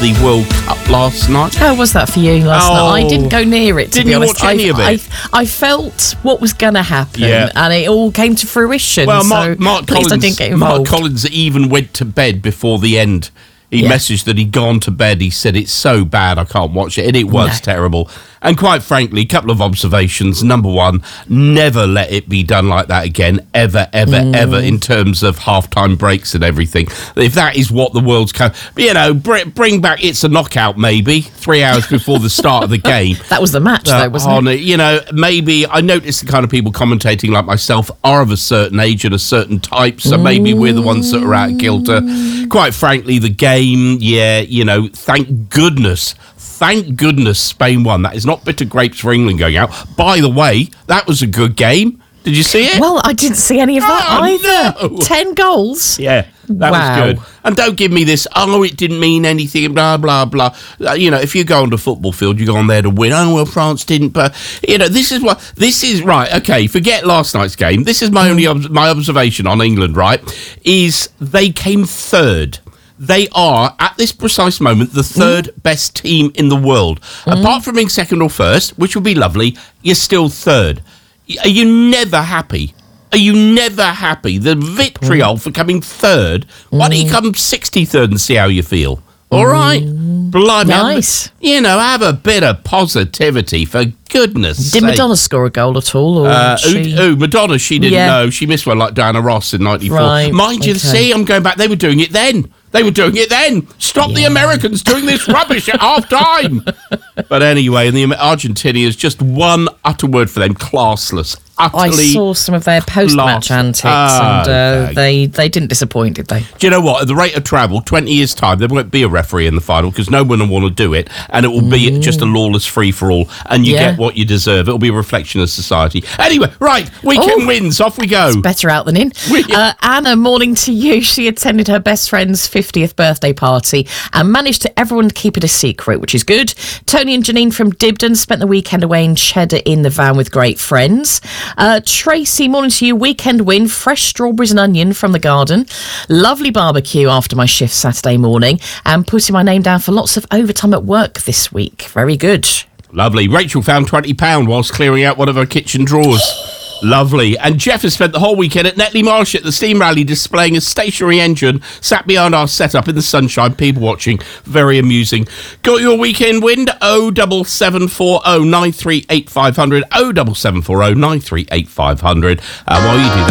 the World Cup last night? How was that for you last night? I didn't go near it, to be honest. Didn't you watch any of it? I felt what was going to happen, Yeah. and it all came to fruition. Well, so Mark please Collins, I didn't get involved. Mark Collins even went to bed before the end. He messaged that he'd gone to bed. He said, it's so bad, I can't watch it. And it was terrible. And quite frankly, a couple of observations. Number one, never let it be done like that again, ever, ever, in terms of halftime breaks and everything. If that is what the world's... bring back It's a Knockout, maybe, 3 hours before the start of the game. That was the match, though, wasn't it? Maybe... I noticed the kind of people commentating like myself are of a certain age and a certain type, so maybe we're the ones that are out of kilter. Quite frankly, the game, thank goodness Spain won. That is not bitter grapes for England going out. By the way, that was a good game. Did you see it? Well, I didn't see any of that either. No. 10 goals. Yeah, that was good. And don't give me this, it didn't mean anything, blah, blah, blah. If you go on the football field, you go on there to win. Oh, well, France didn't. But, this is right. Okay, forget last night's game. This is my only my observation on England, right, is they came third. They are, at this precise moment, the third best team in the world. Apart from being second or first, which would be lovely, you're still third. Are you never happy? Are you never happy? The vitriol for coming third, why don't you come 63rd and see how you feel? All right? Blimey. Nice. Have a bit of positivity, for goodness sake. Did Madonna score a goal at all? Or Madonna, she didn't know. She missed one like Diana Ross in 94. Right, Mind you, see, I'm going back. They were doing it then. Stop the Americans doing this rubbish at half-time. But anyway, and the Argentinians, just one utter word for them, classless. Utterly I saw some of their post-match antics, and they didn't disappoint, did they? Do you know what? At the rate of travel, 20 years' time, there won't be a referee in the final because no one will want to do it, and it will be just a lawless free-for-all, and you get what you deserve. It'll be a reflection of society. Anyway, right, weekend wins. Off we go. It's better out than in. Anna, morning to you. She attended her best friend's 50th birthday party and managed to everyone to keep it a secret, which is good. Tony and Janine from Dibden spent the weekend away in Cheddar in the van with great friends. Tracy, morning to you. Weekend win, fresh strawberries and onion from the garden. Lovely barbecue after my shift Saturday morning, and putting my name down for lots of overtime at work this week. Very good. Lovely. Rachel found £20 whilst clearing out one of her kitchen drawers. Lovely. And Jeff has spent the whole weekend at Netley Marsh at the steam rally displaying a stationary engine sat behind our setup in the sunshine, people watching. Very amusing. Got your weekend wind? 07740 938 500. 07740 938 500. While you do that,